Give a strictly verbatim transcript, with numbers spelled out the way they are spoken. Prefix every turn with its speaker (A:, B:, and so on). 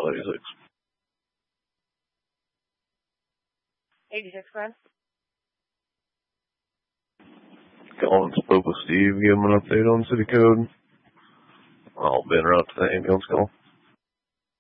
A: Channel eighty-six.
B: eighty-six, Fred.
A: Calling, spoke with Steve, give him an update on city code. I'll been out to the ambulance call.